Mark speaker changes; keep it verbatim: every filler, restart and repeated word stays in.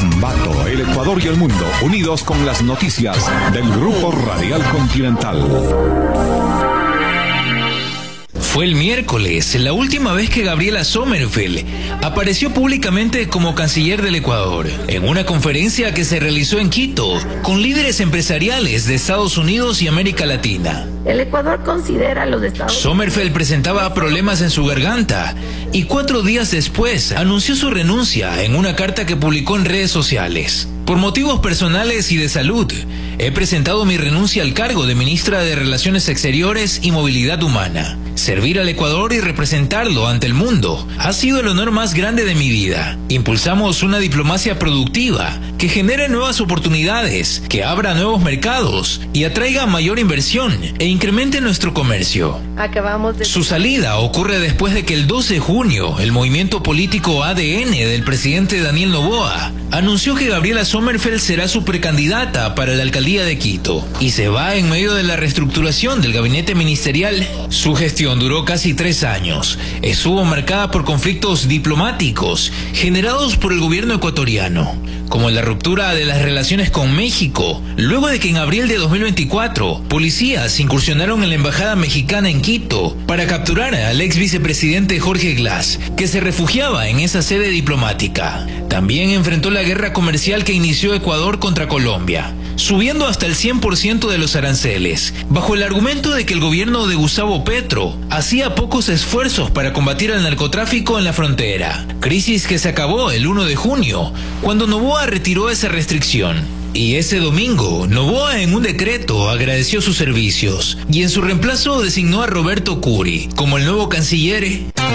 Speaker 1: Ambato, el Ecuador y el mundo, unidos con las noticias del Grupo Radial Continental.
Speaker 2: Fue el miércoles, la última vez que Gabriela Sommerfeld apareció públicamente como canciller del Ecuador, en una conferencia que se realizó en Quito, con líderes empresariales de Estados Unidos y América Latina.
Speaker 3: El Ecuador considera a los Estados Unidos.
Speaker 2: Sommerfeld presentaba problemas en su garganta y cuatro días después anunció su renuncia en una carta que publicó en redes sociales. Por motivos personales y de salud, he presentado mi renuncia al cargo de ministra de Relaciones Exteriores y Movilidad Humana. Servir al Ecuador y representarlo ante el mundo ha sido el honor más grande de mi vida. Impulsamos una diplomacia productiva que genere nuevas oportunidades, que abra nuevos mercados y atraiga mayor inversión e incremente nuestro comercio.
Speaker 3: Acabamos de...
Speaker 2: Su salida ocurre después de que el doce de junio el movimiento político A D N del presidente Daniel Noboa anunció que Gabriela Sommerfeld será su precandidata para la alcaldía de Quito y se va en medio de la reestructuración del gabinete ministerial. Su gestión duró casi tres años. Estuvo marcada por conflictos diplomáticos generados por el gobierno ecuatoriano, como la ruptura de las relaciones con México, luego de que en abril de dos mil veinticuatro, policías incursionaron en la embajada mexicana en Quito para capturar al ex vicepresidente Jorge Glass, que se refugiaba en esa sede diplomática. También enfrentó la guerra comercial que inició Ecuador contra Colombia, subiendo hasta el cien por ciento de los aranceles, bajo el argumento de que el gobierno de Gustavo Petro hacía pocos esfuerzos para combatir al narcotráfico en la frontera. Crisis que se acabó el primero de junio, cuando Noboa retiró esa restricción. Y ese domingo, Noboa en un decreto agradeció sus servicios y en su reemplazo designó a Roberto Curi como el nuevo canciller.